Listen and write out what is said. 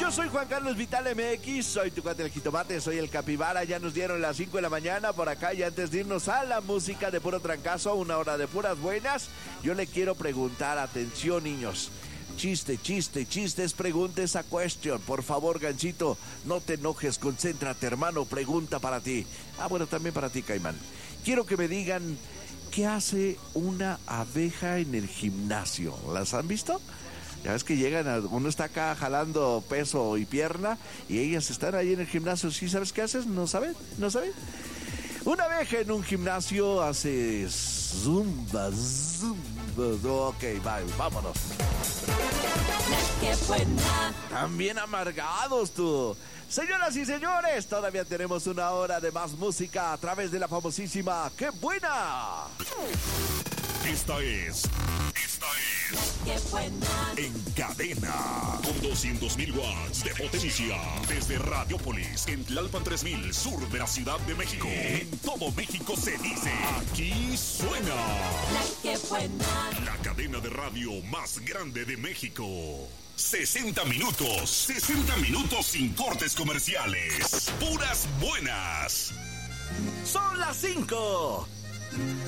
Yo soy Juan Carlos Vital MX, soy tu cuate el jitomate, soy el capibara. Ya nos dieron las 5 de la mañana por acá y antes de irnos a la música de puro trancazo, una hora de puras buenas, yo le quiero preguntar, atención niños, chiste, es pregunta esa cuestión. Por favor, Ganchito, no te enojes, concéntrate, hermano, pregunta para ti. Bueno, también para ti, Caimán. Quiero que me digan, ¿qué hace una abeja en el gimnasio? ¿Las han visto? Ya ves que llegan, uno está acá jalando peso y pierna y ellas están ahí en el gimnasio. ¿Sí sabes qué haces? ¿No saben? Una abeja en un gimnasio hace zumba. Ok, bye, vámonos. ¡Qué buena! También amargados tú. Señoras y señores, todavía tenemos una hora de más música a través de la famosísima ¡Qué buena! Esta es ¡Qué buena! En Cadena, con 200.000 watts de potencia, desde Radiopolis, en Tlalpan 3000, sur de la Ciudad de México. En todo México se dice, aquí suena ¡La Qué buena! la cadena de radio más grande de México. 60 minutos sin cortes comerciales. Puras buenas. Son las 5.